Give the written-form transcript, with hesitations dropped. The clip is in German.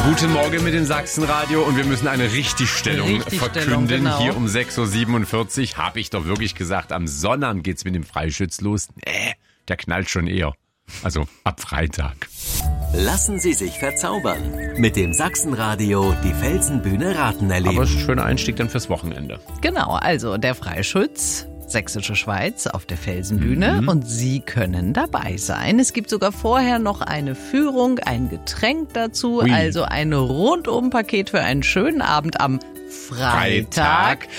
Guten Morgen mit dem Sachsenradio und wir müssen eine Richtigstellung verkünden. Genau. Hier um 6.47 Uhr habe ich doch wirklich gesagt, am Sonnabend geht's mit dem Freischütz los. Nee, der knallt schon eher. Also ab Freitag. Lassen Sie sich verzaubern. Mit dem Sachsenradio die Felsenbühne Raten erleben. Aber es ist ein schöner Einstieg dann fürs Wochenende. Genau, also der Freischütz, Sächsische Schweiz auf der Felsenbühne und Sie können dabei sein. Es gibt sogar vorher noch eine Führung, ein Getränk dazu, also ein Rundum-Paket für einen schönen Abend am Freitag.